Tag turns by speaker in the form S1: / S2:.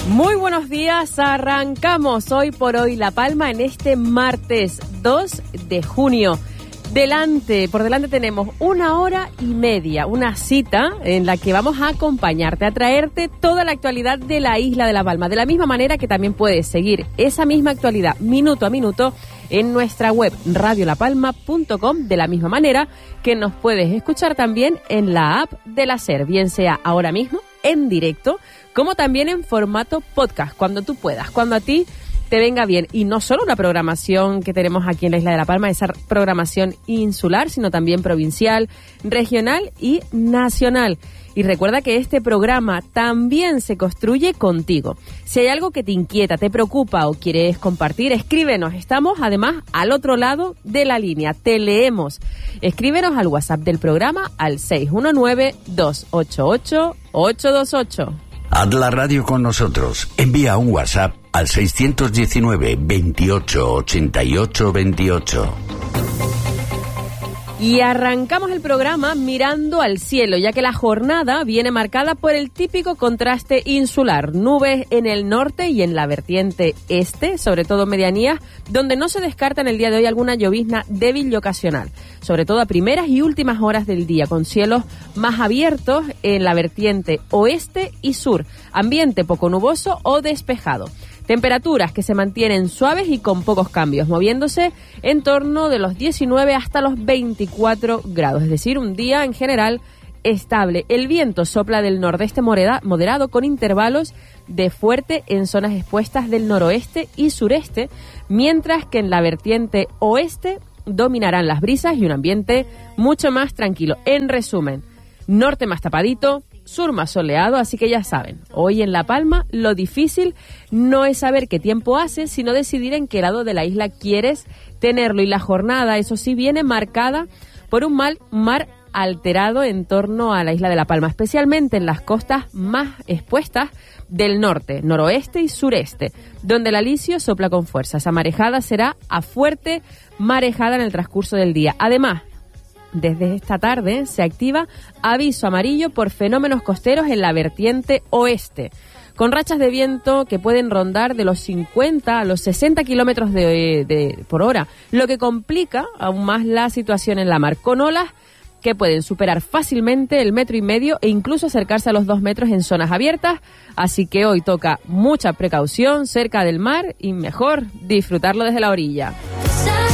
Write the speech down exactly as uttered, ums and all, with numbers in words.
S1: Muy buenos días, arrancamos hoy por hoy La Palma en este martes dos de junio. Delante, por delante tenemos una hora y media, una cita en la que vamos a acompañarte, a traerte toda la actualidad de la isla de La Palma, de la misma manera que también puedes seguir esa misma actualidad minuto a minuto en nuestra web radio la palma punto com, de la misma manera que nos puedes escuchar también en la app de la SER, bien sea ahora mismo, en directo, como también en formato podcast, cuando tú puedas, cuando a ti te venga bien. Y no solo la programación que tenemos aquí en la isla de La Palma, esa programación insular, sino también provincial, regional y nacional. Y recuerda que este programa también se construye contigo. Si hay algo que te inquieta, te preocupa o quieres compartir, escríbenos. Estamos además al otro lado de la línea. Te leemos. Escríbenos al WhatsApp del programa al seis uno nueve, dos ocho ocho, ocho dos ocho.
S2: Haz la radio con nosotros. Envía un WhatsApp al seis uno nueve, veintiocho, ochenta y ocho, veintiocho.
S1: Y arrancamos el programa mirando al cielo, ya que la jornada viene marcada por el típico contraste insular. Nubes en el norte y en la vertiente este, sobre todo medianías, donde no se descarta en el día de hoy alguna llovizna débil y ocasional, sobre todo a primeras y últimas horas del día, con cielos más abiertos en la vertiente oeste y sur, ambiente poco nuboso o despejado. Temperaturas que se mantienen suaves y con pocos cambios, moviéndose en torno de los diecinueve hasta los veinticuatro grados, es decir, un día en general estable. El viento sopla del nordeste moderado con intervalos de fuerte en zonas expuestas del noroeste y sureste, mientras que en la vertiente oeste dominarán las brisas y un ambiente mucho más tranquilo. En resumen, norte más tapadito, sur más soleado, así que ya saben, hoy en La Palma lo difícil no es saber qué tiempo hace, sino decidir en qué lado de la isla quieres tenerlo. Y la jornada, eso sí, viene marcada por un mal mar alterado en torno a la isla de La Palma, especialmente en las costas más expuestas del norte, noroeste y sureste, donde el alisio sopla con fuerza. Esa marejada será a fuerte marejada en el transcurso del día. Además, desde esta tarde se activa aviso amarillo por fenómenos costeros en la vertiente oeste, con rachas de viento que pueden rondar de los cincuenta a los sesenta kilómetros de, de, por hora, lo que complica aún más la situación en la mar, con olas que pueden superar fácilmente el metro y medio e incluso acercarse a los dos metros en zonas abiertas. Así que hoy toca mucha precaución cerca del mar y mejor disfrutarlo desde la orilla.